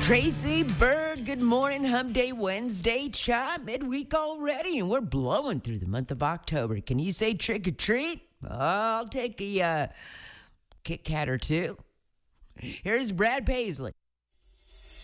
Tracy Bird, good morning. Hump Day Wednesday, midweek already, and we're blowing through the month of October. Can you say trick or treat? I'll take a Kit Kat or two. Here's Brad Paisley.